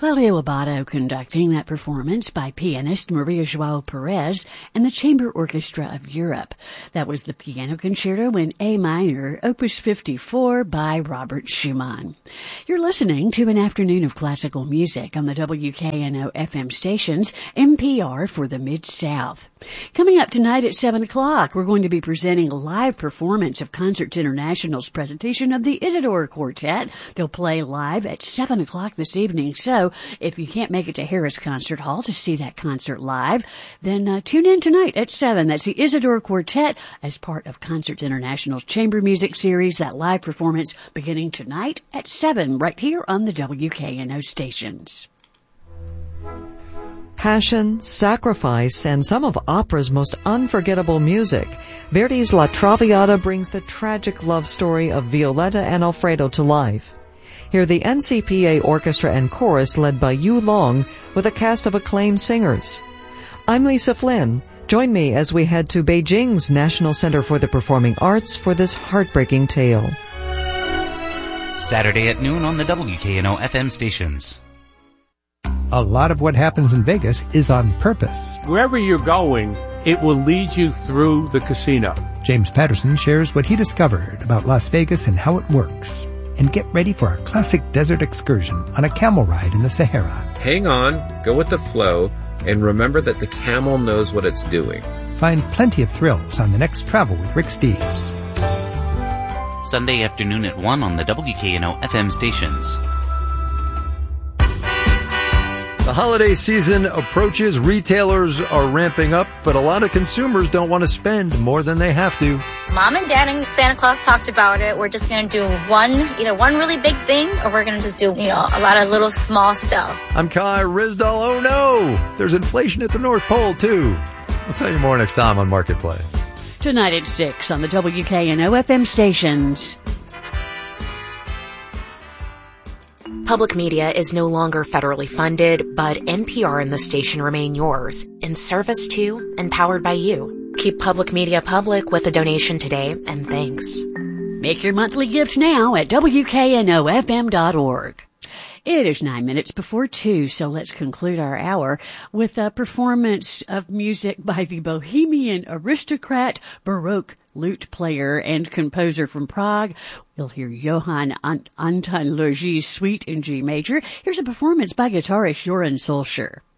Claudio Abbado conducting that performance by pianist Maria João Perez and the Chamber Orchestra of Europe. That was the Piano Concerto in A minor, Opus 54 by Robert Schumann. You're listening to an afternoon of classical music on the WKNO FM stations, NPR for the Mid-South. Coming up tonight at 7 o'clock, we're going to be presenting a live performance of Concerts International's presentation of the Isidore Quartet. They'll play live at 7 o'clock this evening, so if you can't make it to Harris Concert Hall to see that concert live, then tune in tonight at 7. That's the Isidore Quartet as part of Concerts International's Chamber Music Series, that live performance beginning tonight at 7 right here on the WKNO stations. Passion, sacrifice, and some of opera's most unforgettable music. Verdi's La Traviata brings the tragic love story of Violetta and Alfredo to life. Hear the NCPA Orchestra and Chorus led by Yu Long with a cast of acclaimed singers. I'm Lisa Flynn. Join me as we head to Beijing's National Center for the Performing Arts for this heartbreaking tale. Saturday at noon on the WKNO FM stations. A lot of what happens in Vegas is on purpose. Wherever you're going, it will lead you through the casino. James Patterson shares what he discovered about Las Vegas and how it works. And get ready for a classic desert excursion on a camel ride in the Sahara. Hang on, go with the flow, and remember that the camel knows what it's doing. Find plenty of thrills on the next Travel with Rick Steves. Sunday afternoon at 1 on the WKNO FM stations. The holiday season approaches. Retailers are ramping up, but a lot of consumers don't want to spend more than they have to. Mom and Dad and Santa Claus talked about it. We're just going to do either one really big thing, or we're going to just do, a lot of little small stuff. I'm Kai Rizdal. Oh no! There's inflation at the North Pole too. I'll tell you more next time on Marketplace. Tonight at 6 on the WKNO FM stations. Public media is no longer federally funded, but NPR and the station remain yours, in service to and powered by you. Keep public media public with a donation today, and thanks. Make your monthly gift now at WKNOFM.org. It is 9 minutes before 2, so let's conclude our hour with a performance of music by the Bohemian aristocrat, Baroque lute player and composer from Prague. We'll hear Johann Anton Lurgi's Suite in G major. Here's a performance by guitarist Joran Solskjaer.